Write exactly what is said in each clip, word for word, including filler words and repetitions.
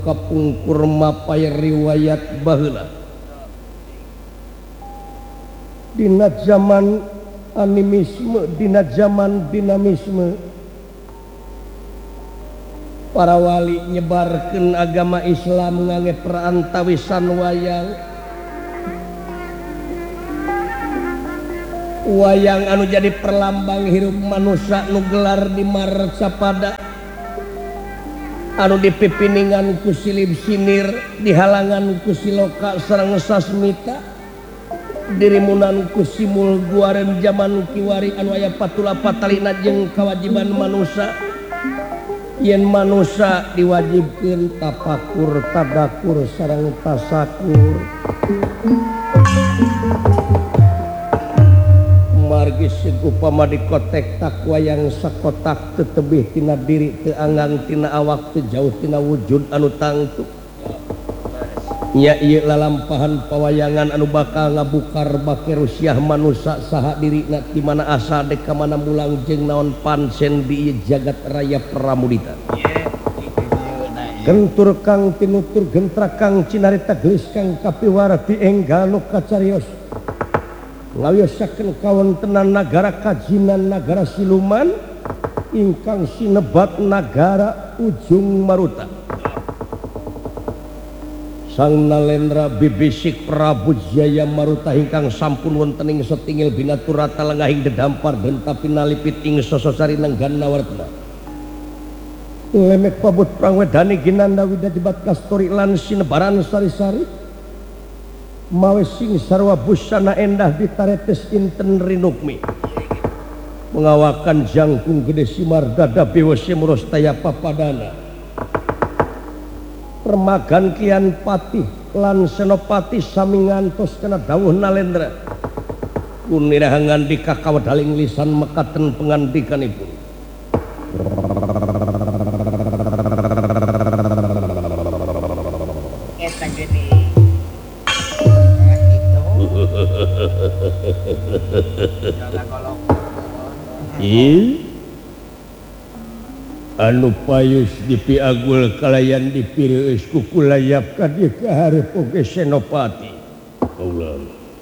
kapungkur mapai riwayat baheula dina zaman animisme, dina zaman dinamisme para wali nyebarkeun agama Islam ngangge perantawisan wayang wayang anu jadi perlambang hirup manusia nu gelar di marcapada anu dipipiningan ku silib sinir dihalangan ku siloka sareng sasmita dirimunan ku simul guaren zaman kiwari anu aya patula patalina jeung kewajiban manusia yen manusia diwajibkeun tapakur tadakur sareng tasakur margi upama dikotek takwa yang sakotak tetebih tina diri teu anggang tina awak teu jauh tina wujud anu tangtu nya ieu lalampahan pawayangan anu bakal ngabukar bake rusiah manusia saha dirina ti mana asal dek ka mana mulang jeung naon pancen di ieu jagat raya pramudita gentur kang tinutur gentra kang cinarita geus kang kapiwara ti enggal nu kacarios ngawiosakeun kawontenan nagara kajinan nagara siluman ingkang sinebat nagara ujung maruta sang nalendra bibisik Prabu Jaya Maruta ingkang sampun wonten ing setingil binaturata lengahing dedampar dan tapi nalipit ing sososari nenggana wartna lemek pabut prangwedani ginanda widajibat kastori lan sinebaran sari-sari mawe sing sarwa busana endah ditaretes inten rinukmi mengawakan jangkung gede simar dada bewese murostaya papadana permagan kian patih lan senopati sami ngantos kena dawuh nalendra kunirahangan di kakawadaling lisan mekaten pengandikanipun anu payus dipiagul kalayan dipireueus kuku layap ka dieu kaharep oge senopati kaulah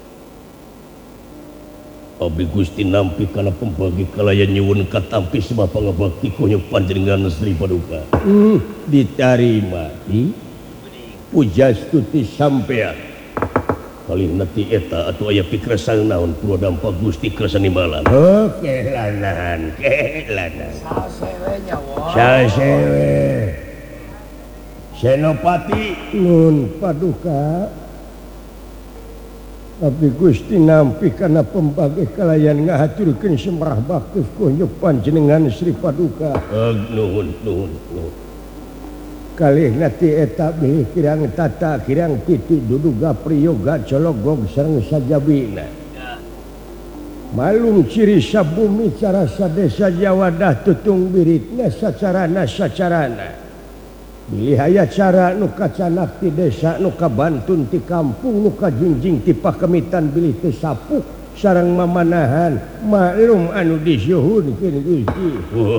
abi Gusti nampi kana pembagi kalayan nyuwun katampi sebab pangabakti konyok panjenengan Sri Paduka hmm, ditarima di pujastuti sampean kalih nati eta atuh aya pikresang naon pura dampak Gusti kersani malam oke lanahan kelanahan sasewe nyawa sasewe senopati nun Paduka tapi Gusti nampi kana pembagi kalayan ngahaturkeun semrah bakti konyok panjenengan Sri Paduka nuhun nuhun nuhun kalih nati eta bilih kirang tata kirang titi duduga priyoga cologog sareng sajabina malum ciri sabumi cara sadesa jawadah tutung biritna sacarana sacarana bilih aya cara nu kacanak ti desa nu kabantun ti kampung nu kajingjing ti pakemitan bilih teu sapu sareng mamanahan maklum anu disuhunkeun Gusti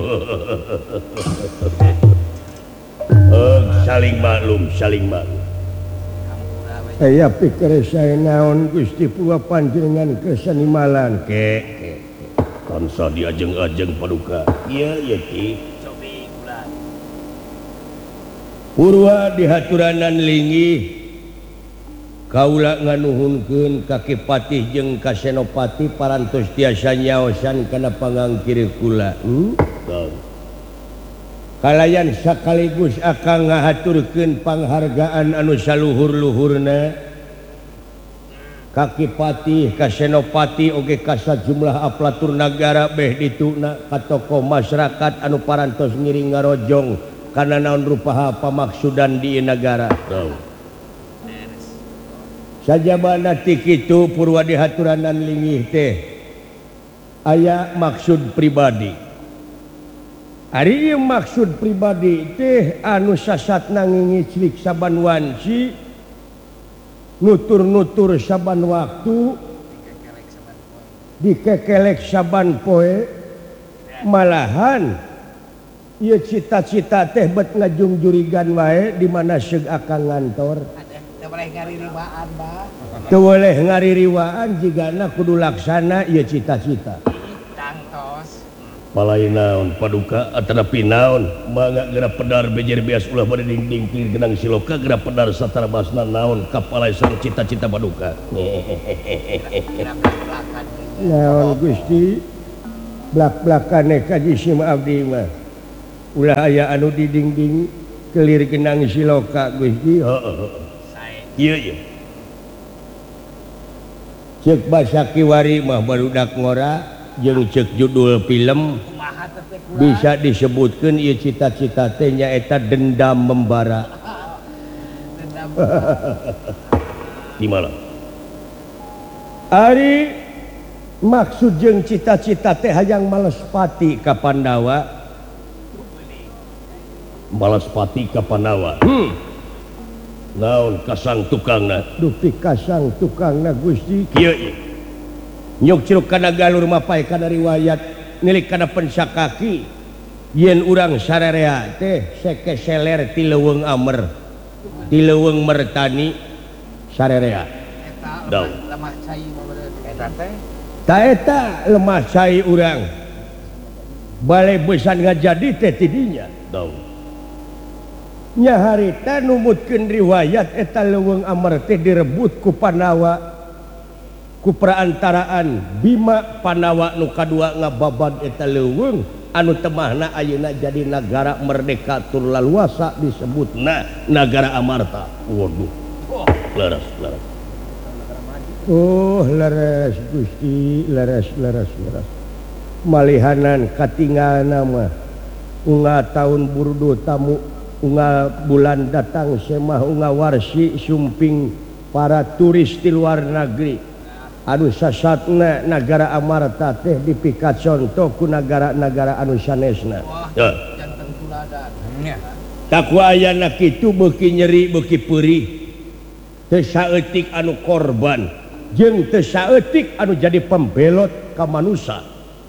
Oh, saling maklum, saling maklum. Saya pikir saya naon Gusti Purwa panjenengan kesenimalan ke ke kansa diajeng-ajeng Paduka. Iya, iya Ki. Purwa dihaturanan linggih kaula nganuhunkeun ka Kipatih jeung ka Senopati parantos tiasa nyaosan kana pangangkir kula. Hmm? Kalayan sakaligus akan ngahaturkeun panghargaan anu saluhur-luhurna ka Kipatih ka Senopati oge ka sajumlah aplatur nagara beh dituna ka tokoh masyarakat anu parantos ngiring ngarojong kana naon rupaha pamaksudan di nagara sajabana ti kitu Purwa dihaturanan linggih teh aya maksud pribadi. Ari maksud pribadi teh anu sasatna ngingiclik saban wanci nutur-nutur saban waktu dikekelek saban poe malahan Ieu cita-cita teh bet ngajung jurigan wae di mana seug akang ngantor. Teu boleh ngaririwaan, Mbah. Teu boleh ngaririwaan jigana kudu laksana ieu cita-cita. Tangtos. Palai naon paduka atanapi naon mangga geura pedar bejer beas ulah bade dingding tir genang siloka geura pedar satara basna naon kapalai sareng cita-cita paduka. Naon Gusti blak-blakane kaji sima abdi mah. Ulah aya anu di dingding kelir genang siloka Gusti. Heeh. Ieu ieu. Ceuk basa kiwari mah barudak ngora jeung ceuk judul film bisa disebutkeun ieu cita-cita teh nyaeta dendam membara. Di mana? Ari maksud jeung cita-cita teh hayang malespati ka Pandawa. Malespati ka Pandawa. Hmm. Naon kasang tukangna? Duh pi kasang tukangna Gusti. Kieu ieu. Nyuk ciruk kana galur mapai kana riwayat nilik kana pensakaki yen urang sararea teh seke seler ti leuweung amer ti leuweung mertani sararea eta lemah cai eta teh ta eta lemah cai urang bale besan ngajadi teh ti dinya daun nya harita numutkeun riwayat eta leuweung amer teh direbut ku Pandawa ku perantaraan Bima Pandawa nu kadua ngababad eta leuweung anu temahna ayeuna jadi nagara merdeka tur laluasa disebutna nagara Amarta. Waduh. Leres, leres. Oh, leres Gusti, leres, leres, leres. Malihanan katinggalna mah unga taun burdu tamu unga bulan datang semah unga warsi sumping para turis di luar negeri. Anu sasatna nagara Amarta teh dipikat contoh ku nagara-nagara anu sanesna. Ya. Janten tuladan. Tak ayana kitu beuki nyeri beuki peurih. Teu saeutik anu korban jeung teu saeutik anu jadi pembelot ka manusia.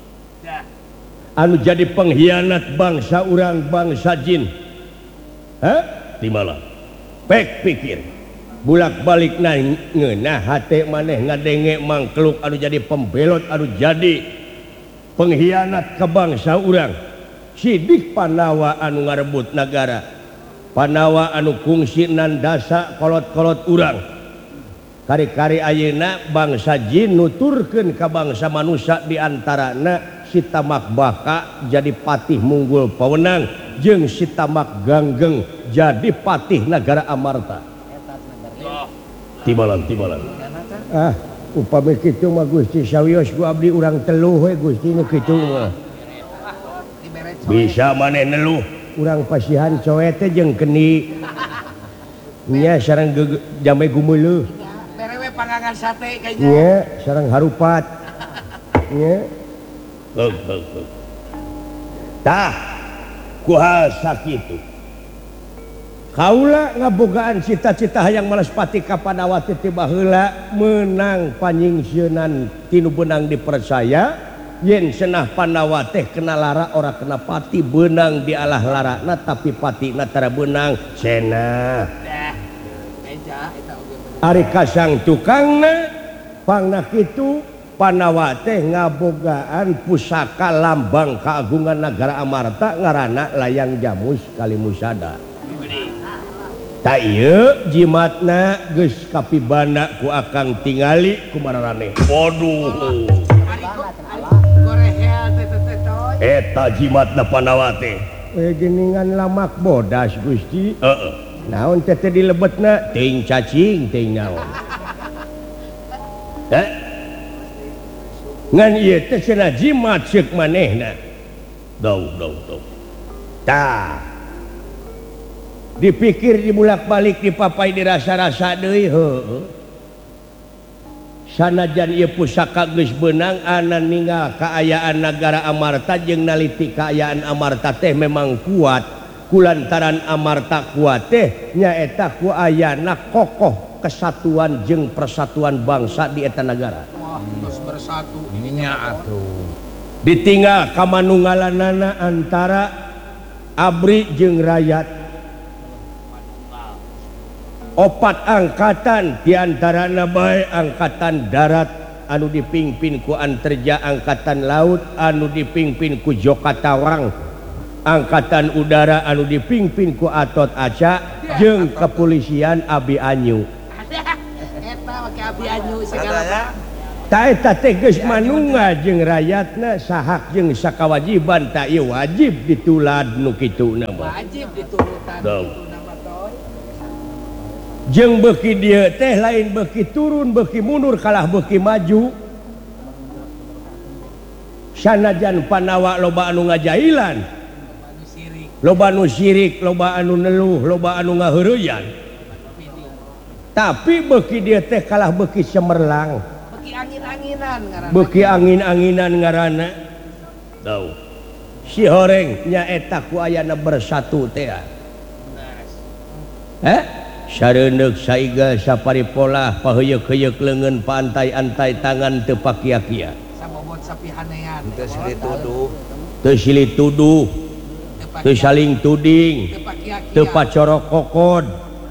Anu jadi pengkhianat bangsa urang bangsa jin. Hah? Di mana? Pek pikir. Bulak-balik na ngeunah hate maneh ngadenge mangkluk anu jadi pembelot anu jadi pengkhianat ke bangsa urang. Sidik Pandawa anu ngarebut nagara, Pandawa anu kungsi nandasa kolot-kolot urang. Kari-kari ayeuna bangsa jin nuturkeun ka bangsa manusia diantarana si Tamak Baka jadi patih munggul pawenang jeung si Tamak Ganggeng jadi patih nagara Amarta. Timalan, timalan. Ah, upami kitu mah Gusti sawios ku abdi urang teluh we Gusti nu kitu mah. Bisa maneh neluh. Urang pasihan coe teh jeung keni. Nya sareng jame gumeuleuh. Bere we pangangan sate kayaknya. Nya sareng harupat. Nya. Heug, heug, heug. Tah, kuha sakitu. Kaula ngabogaan cita-cita hayang malespati ka Pandawa tiba heula menang panyingsieunan tinu beunang dipercaya yen cenah Pandawa teh kena lara ora kena pati beunang di alah larana tapi patina tara beunang cenah. Eja eta oge. Ari kasang tukangna pangna kitu Pandawa teh ngabogaan pusaka lambang keagungan nagara Amarta ngaranna layang jamus Kalimusada. Tak iya jimatna geus kapibanda ku akang tingali kumararane. Waduh. Eta jimatna Pandawa teh. Eh geuningan lamak bodas Gusti. Heeh. Naon teh teh dilebetna teuing cacing teuing naon. Heh. Ngan ieu teh cenah jimat ceuk manehna. Dau dau dau. Tah. Dipikir dibulak-balik dipapai dirasa-rasa deui heueuh. Sanajan ieu pusaka geus beunang ana ninggal kaayaan nagara Amarta jeung naliti kaayaan Amarta teh memang kuat. Kulantaran Amarta kuat teh nyaeta ku ayana kokoh kesatuan jeung persatuan bangsa di eta nagara. Wah, geus bersatu ininya atuh. Ditinggal kamanunggalanana antara abri jeung rakyat opat angkatan diantarana bae angkatan darat anu dipingpin ku Anterja angkatan laut anu dipingpin ku Joka Tawang angkatan udara anu dipingpin ku Atot Aca jeung kepolisian Abi Anyu eta make Abi Anyu segala ta eta teh geus manungga jeung rakyatna sahak jeung sakawajiban ta ieu wajib ditulad nu kituna mah wajib diturutan kitu nama toy jeung beuki dieu teh lain beuki turun beuki mundur kalah beuki maju sanajan panawa loba anu ngajailan anu sirik loba anu syirik loba anu neluh loba anu ngaheureyan tapi beuki dieu teh kalah beuki cemerlang beuki angin-anginan ngaranna beuki angin-anginan ngaranna tau si horeng nyaeta ku ayana bersatu teh eh sareundeuk saiga saparipolah paheyeuk-heyeuk leungeun paantai-antai tangan teu pakia-kia sabobot sapihanean teu silih tuduh teu silih tuduh teu saling tuding teu pakia-kia teu pacorok kokod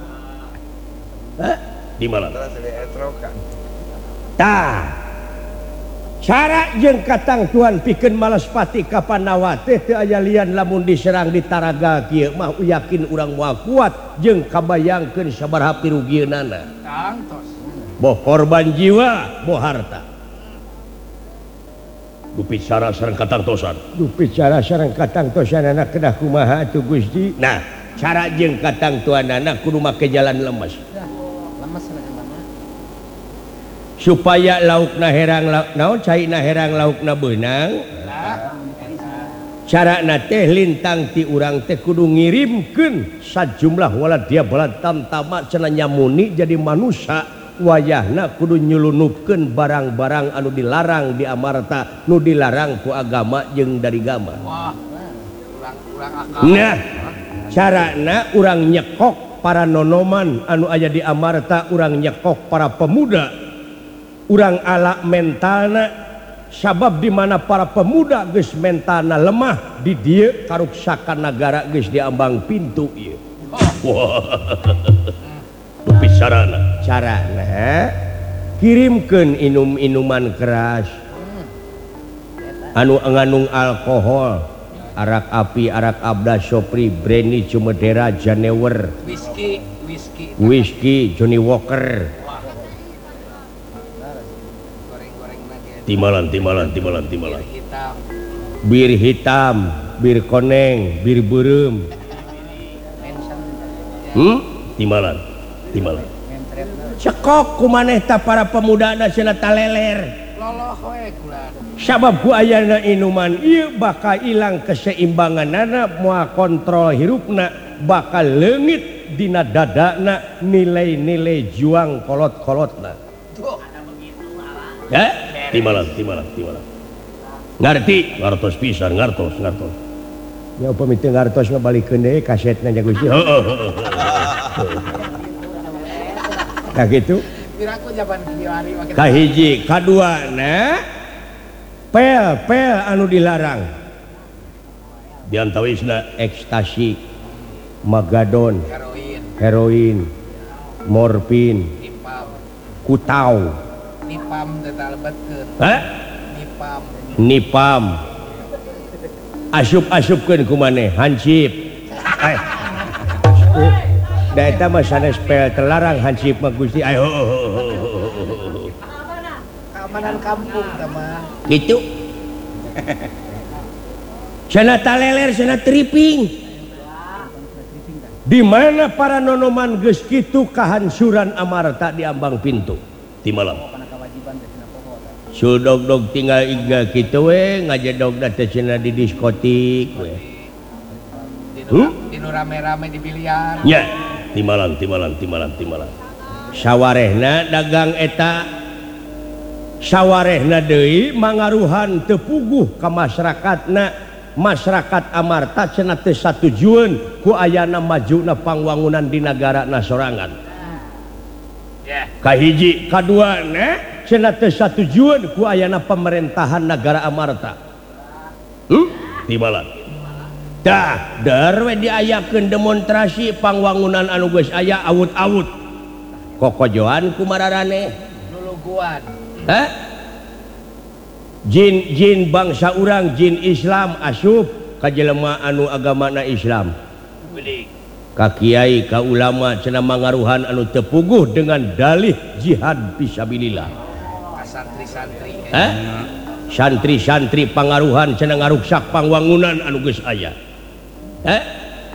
eh di mana teu silih etrokan tah cara jeung katang Tuhan pikeun malespati ka Panawa teh teu aya lian lamun diserang di Taraga kieu mah yakin urang moal kuat jeung kabayangkeun sabaraha pirugieunana tangtos boh korban jiwa boh harta bicara sareng katangtosan bicara sareng katangtosanana kedah kumaha atuh Gusti nah cara jeung katang tuanana kudu make jalan lemes lemes supaya laukna herang lauk naon caina herang laukna beunang carana teh lintang ti urang teh kudu ngirimkeun sajumlah waladia balad tamtama cenah nyamuni jadi manusia wayahna kudu nyulunupkeun barang-barang anu dilarang di amarta nu dilarang ku agama jeung dari gama wah urang-urang akal nah carana urang nyekok para nonoman anu aya di amarta urang nyekok para pemuda urang ala mentalna sabab di mana para pemuda geus mentalna lemah di dieu karuksakan negara geus diambang pintu ieu wah bicarana carana kirimkeun inum-inuman keras anu ngandung alkohol arak api arak abda sopri brandy cumedera janewer whisky whisky whisky Johnny Walker timalan timalan timalan timalan hitam bir hitam bir koneng bir beureum hmm timalan timalan cekok ku maneh ta para pemudana cenah taleler loloh we kulan sabab ku ayana inuman ieu bakal ilang keseimbanganana moal kontrol hirupna bakal leungit dina dadana nilai-nilai juang kolot-kolotna tuh ya timalan timalan timalan ngarti ngartos pisan ngartos ngartos ya upami teu ngartos ngabalikeun deui kasetna nya Gusti heuh ka kitu piraku jaban kieu hari make kahiji kaduana pel pel anu dilarang diantawisna ekstasi magadon heroin heroin morfin nipam kutau nipam teh talebetkeun hah nipam nipam asup-asupkeun ku maneh hansip eh da eta mah sanes pel terlarang hansip mah Gusti ayo keamanan kampung teh mah gitu cenah taleler cenah tripping di mana para nonoman geus kitu kahancuran amarta di ambang pintu di malam sudog-dog tinggal iga kitu we ngajedog da teh cenah di diskotik we di nu rame-rame di biliar nya di malam di malam di malam di malam sawarehna dagang eta sawarehna deui mangaruhan teu puguh ka masyarakatna masyarakat amarta cenah teu satujueun ku ayana majuna pangwangunan di nagarana sorangan kahiji kaduana cenah teu satujueun ku ayana pemerintahan negara amarta hmm? di malam dah darwe diayakeun demonstrasi pangwangunan anu geus aya awut-awut kokojoan kumararane luluguan hah jin jin bangsa urang jin Islam asup ka jelema anu agamana Islam ka kiai ka ulama cenah mangaruhan anu teu puguh dengan dalih jihad fisabilillah santri-santri eh santri-santri pangaruhan cenah ngaruksak pangwangunan anu geus aya eh